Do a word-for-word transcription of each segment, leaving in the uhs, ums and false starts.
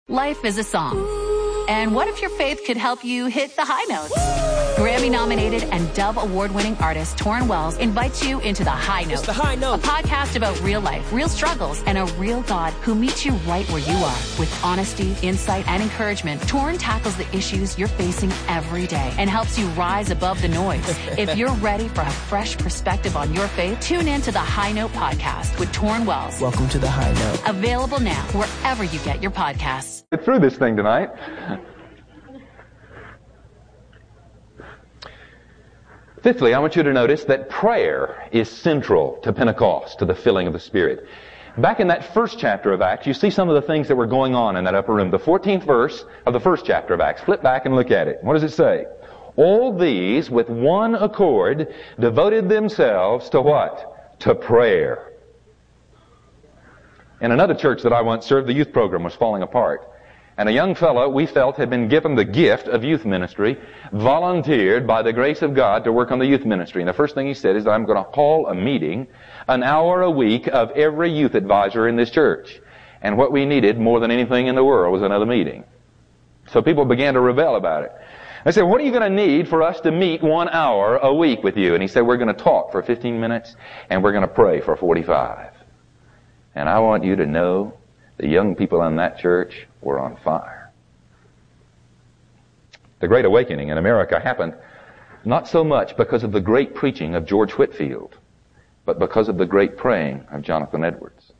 Life is a song. And what if your faith could help you hit the high notes? Grammy-nominated and Dove Award-winning artist Torrin Wells invites you into The High Note. It's The High Note. A podcast about real life, real struggles, and a real God who meets you right where you are. With honesty, insight, and encouragement, Torrin tackles the issues you're facing every day and helps you rise above the noise. If you're ready for a fresh perspective on your faith, tune in to The High Note podcast with Torrin Wells. Welcome to The High Note. Available now wherever you get your podcasts. Get through this thing tonight. Fifthly, I want you to notice that prayer is central to Pentecost, to the filling of the Spirit. Back in that first chapter of Acts, you see some of the things that were going on in that upper room. The fourteenth verse of the first chapter of Acts. Flip back and look at it. What does it say? All these, with one accord, devoted themselves to what? To prayer. In another church that I once served, the youth program was falling apart. And a young fellow we felt had been given the gift of youth ministry, volunteered by the grace of God to work on the youth ministry. And the first thing he said is that I'm going to call a meeting an hour a week of every youth advisor in this church. And what we needed more than anything in the world was another meeting. So people began to rebel about it. I said, what are you going to need for us to meet one hour a week with you? And he said, we're going to talk for fifteen minutes and we're going to pray for forty-five. And I want you to know the young people in that church were on fire. The Great Awakening in America happened not so much because of the great preaching of George Whitefield, but because of the great praying of Jonathan Edwards.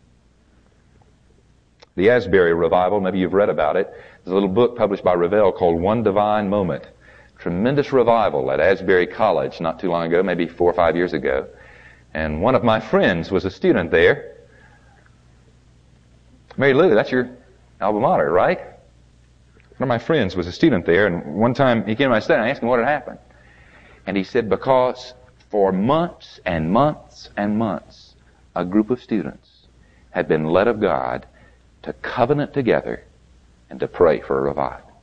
The Asbury Revival, maybe you've read about it. There's a little book published by Revell called One Divine Moment. Tremendous revival at Asbury College not too long ago, maybe four or five years ago. And one of my friends was a student there. Mary Lou, that's your alma mater, right? One of my friends was a student there, and one time he came to my study and I asked him what had happened. And he said, because for months and months and months, a group of students had been led of God to covenant together and to pray for a revival.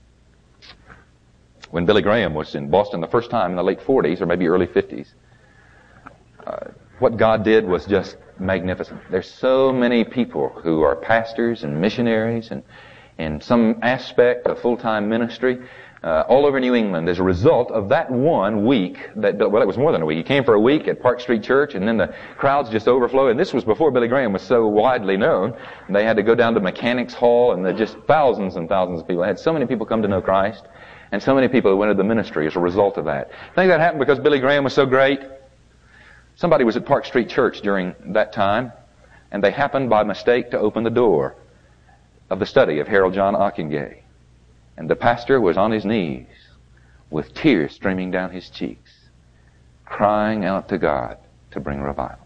When Billy Graham was in Boston the first time in the late forties, or maybe early fifties, uh, what God did was just magnificent. There's so many people who are pastors and missionaries and in some aspect of full-time ministry uh, all over New England as a result of that one week. That well, it was more than a week. He came for a week at Park Street Church, and then the crowds just overflowed. And this was before Billy Graham was so widely known. And they had to go down to Mechanics Hall, and there just thousands and thousands of people. They had so many people come to know Christ, and so many people who went into the ministry as a result of that. I think that happened because Billy Graham was so great. Somebody was at Park Street Church during that time, and they happened by mistake to open the door of the study of Harold John Ockenga. And the pastor was on his knees with tears streaming down his cheeks, crying out to God to bring revival.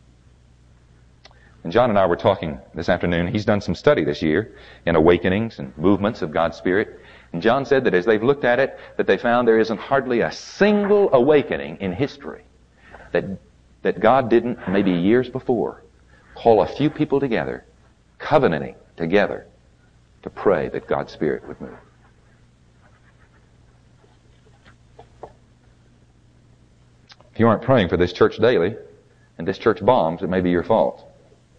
And John and I were talking this afternoon. He's done some study this year in awakenings and movements of God's Spirit. And John said that as they've looked at it, that they found there isn't hardly a single awakening in history that that God didn't, maybe years before, call a few people together, covenanting together, to pray that God's Spirit would move. If you aren't praying for this church daily, and this church bombs, it may be your fault.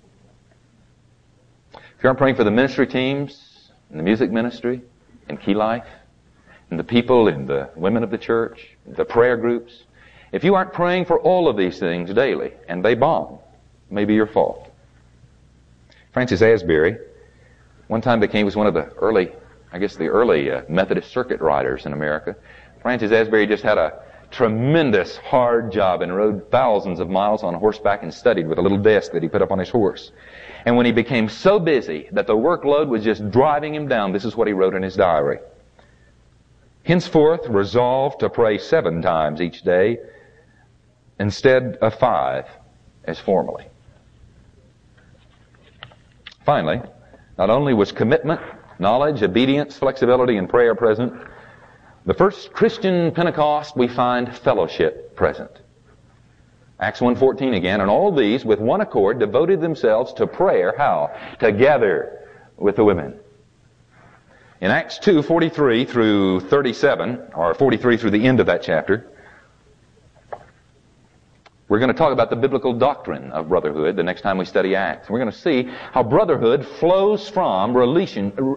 If you aren't praying for the ministry teams, and the music ministry, and Key Life, and the people and the women of the church, the prayer groups, if you aren't praying for all of these things daily, and they bomb, it may be your fault. Francis Asbury, one time became, was one of the early, I guess the early uh, Methodist circuit riders in America. Francis Asbury just had a tremendous hard job and rode thousands of miles on horseback and studied with a little desk that he put up on his horse. And when he became so busy that the workload was just driving him down, this is what he wrote in his diary. Henceforth resolved to pray seven times each day instead of five as formerly. Finally, not only was commitment, knowledge, obedience, flexibility, and prayer present, the first Christian Pentecost we find fellowship present. Acts one fourteen again, and all these with one accord devoted themselves to prayer. How? Together with the women. In Acts two forty-three through thirty-seven, or forty-three through the end of that chapter, we're going to talk about the biblical doctrine of brotherhood the next time we study Acts. We're going to see how brotherhood flows from relation,